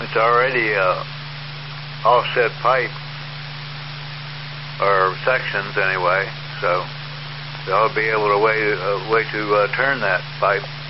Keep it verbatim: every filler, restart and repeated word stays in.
It's already a offset pipe, or sections anyway, so they'll be able to way, uh, way to uh, turn that pipe.